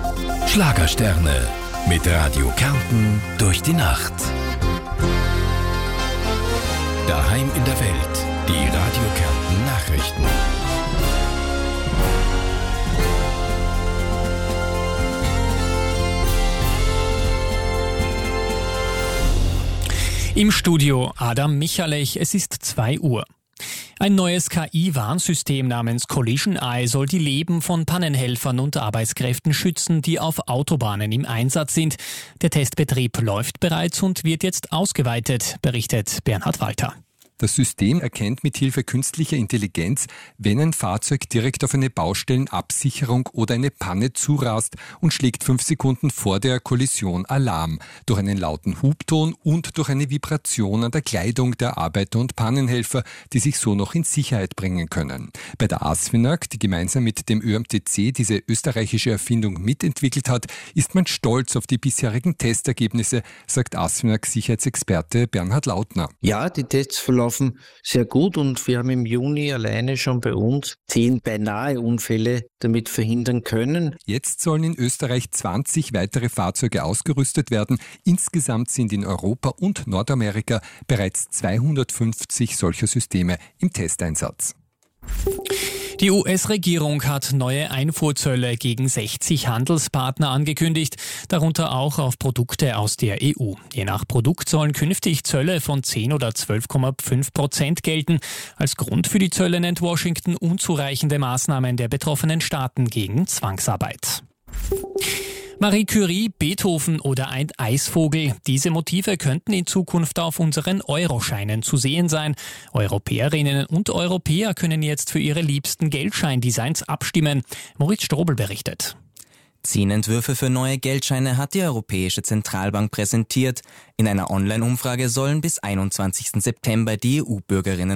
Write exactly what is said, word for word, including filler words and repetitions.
Schlagersterne mit Radio Kärnten durch die Nacht. Daheim in der Welt, die Radio Kärnten Nachrichten. Im Studio Adam Michalech, es ist zwei Uhr. Ein neues K I-Warnsystem namens Collision Eye soll die Leben von Pannenhelfern und Arbeitskräften schützen, die auf Autobahnen im Einsatz sind. Der Testbetrieb läuft bereits und wird jetzt ausgeweitet, berichtet Bernhard Walter. Das System erkennt mithilfe künstlicher Intelligenz, wenn ein Fahrzeug direkt auf eine Baustellenabsicherung oder eine Panne zurast und schlägt fünf Sekunden vor der Kollision Alarm. Durch einen lauten Hubton und durch eine Vibration an der Kleidung der Arbeiter und Pannenhelfer, die sich so noch in Sicherheit bringen können. Bei der ASFINAG, die gemeinsam mit dem Ö M T C diese österreichische Erfindung mitentwickelt hat, ist man stolz auf die bisherigen Testergebnisse, sagt ASFINAG-Sicherheitsexperte Bernhard Lautner. Ja, die Tests verlaufen sehr gut und wir haben im Juni alleine schon bei uns zehn beinahe Unfälle damit verhindern können. Jetzt sollen in Österreich zwanzig weitere Fahrzeuge ausgerüstet werden. Insgesamt sind in Europa und Nordamerika bereits zweihundertfünfzig solcher Systeme im Testeinsatz. Die U S-Regierung hat neue Einfuhrzölle gegen sechzig Handelspartner angekündigt, darunter auch auf Produkte aus der E U. Je nach Produkt sollen künftig Zölle von zehn oder zwölf Komma fünf Prozent gelten. Als Grund für die Zölle nennt Washington unzureichende Maßnahmen der betroffenen Staaten gegen Zwangsarbeit. Marie Curie, Beethoven oder ein Eisvogel. Diese Motive könnten in Zukunft auf unseren Euroscheinen zu sehen sein. Europäerinnen und Europäer können jetzt für ihre liebsten Geldscheindesigns abstimmen. Moritz Strobel berichtet. Zehn Entwürfe für neue Geldscheine hat die Europäische Zentralbank präsentiert. In einer Online-Umfrage sollen bis einundzwanzigsten September die E U-Bürgerinnen